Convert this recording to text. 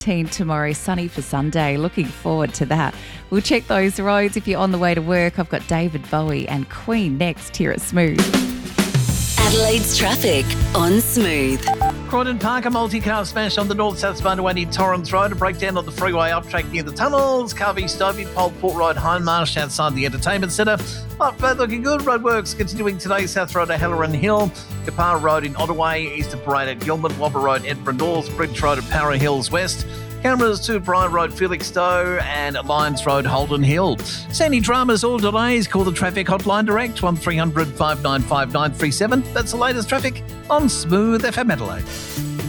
tomorrow, sunny for Sunday. Looking forward to that. We'll check those roads if you're on the way to work. I've got David Bowie and Queen next here at Smooth. Adelaide's traffic on Smooth. Croydon Park, a multi-car smash on the north-south Sparta near Torrens Road, a breakdown on the freeway up track near the tunnels, Carvey Stovey, Polport Road, Hindmarsh outside the entertainment centre. Both looking good. Roadworks continuing today, South Road to Halloran Hill, Kapara Road in Ottaway, east of Parade at Gilman, Wobber Road, Edinburgh North, Bridge Road at Para Hills West, cameras to Brian Road, Felixstowe, and Lyons Road, Holden Hill. Sandy dramas, all delays. Call the traffic hotline direct, 1300 595 937. That's the latest traffic on Smooth FM Adelaide.